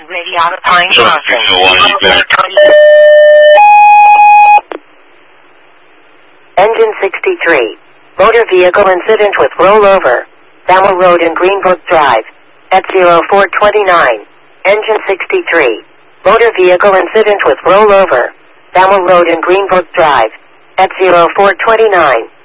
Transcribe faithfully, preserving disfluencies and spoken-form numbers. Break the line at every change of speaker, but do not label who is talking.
Radiata Pine Crossing.
Engine sixty-three. Motor vehicle incident with rollover. Thamel Road and Greenbrook Drive. At zero four twenty-nine. Engine sixty-three. Motor vehicle incident with rollover. Thamel Road and Greenbrook Drive. At zero four twenty-nine.